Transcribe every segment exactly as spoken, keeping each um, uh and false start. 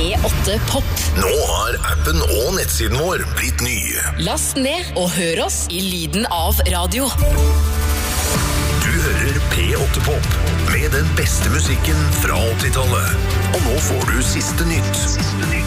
P åtte Pop. Nå har appen og nettsiden vår blitt ny. Last ned og hør oss i lyden av radio. Du hører P åtte Pop med den beste musikken fra åttitallet. Og nå får du siste nytt. Siste nytt.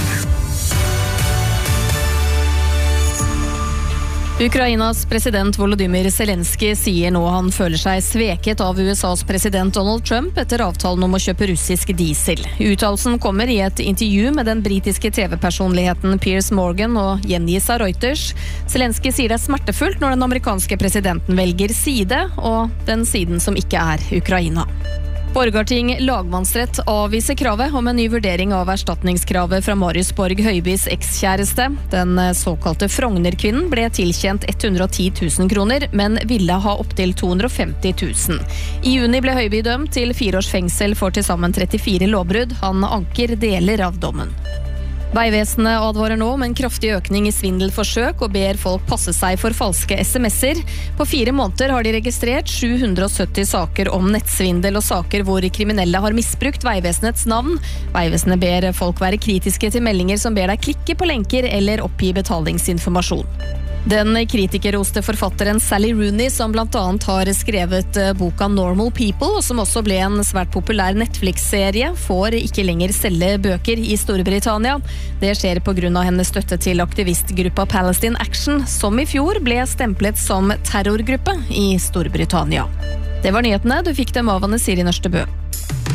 Ukrainas president Volodymyr Zelensky sier nå han føler seg sveket av U S A's president Donald Trump etter avtalen om å kjøpe russisk diesel. Uttalelsen kommer i et intervju med den britiske T V-personligheten Piers Morgan og gjengis av Reuters. Zelensky sier det er smertefullt når den amerikanske presidenten velger side, og den siden som ikke er Ukraina. Borgarting lagmannsrett avviser kravet om en ny vurdering av erstatningskravet fra Marius Borg Høibys ekskjæreste. Den såkalte Frogner-kvinnen ble tilkjent hundre og ti tusen kroner, men ville ha opp til to hundre og femti tusen. I juni ble Høiby dømt til fire års fengsel for til sammen trettifire lovbrudd. Han anker deler av dommen. Veivesenet advarer nå om en kraftig økning i svindelforsøk og ber folk passe seg for falske sms'er. På fire måneder har de registrert sju hundre og sytti saker om nettsvindel og saker hvor kriminelle har misbrukt Veivesenets navn. Veivesenet ber folk være kritiske til meldinger som ber deg klikke på lenker eller oppgi betalingsinformasjon. Den kritikerroste forfatteren Sally Rooney, som blant annet har skrevet boka Normal People, og som også ble en svært populær Netflix-serie, får ikke lenger selge bøker i Storbritannia. Det skjer på grunn av hennes støtte til aktivistgruppa Palestine Action, som i fjor ble stemplet som terrorgruppe i Storbritannia. Det var nyhetene, du fikk dem av Anne Siri Nørstebø.